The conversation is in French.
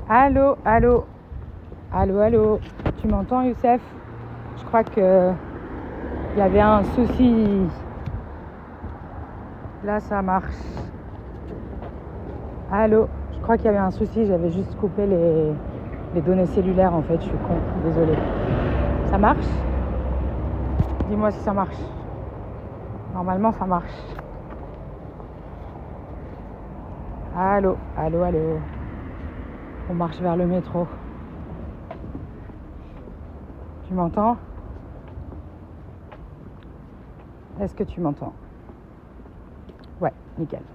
Allô, allô, allô, allô. Tu m'entends, Youssef? Je crois que il y avait un souci. Là, ça marche. Allô, je crois qu'il y avait un souci. J'avais juste coupé les données cellulaires, en fait. Je suis con, désolée. Ça marche? Dis-moi si ça marche. Normalement, ça marche. Allô, allô, allô. On marche vers le métro. Tu m'entends? Est-ce que tu m'entends? Ouais, nickel.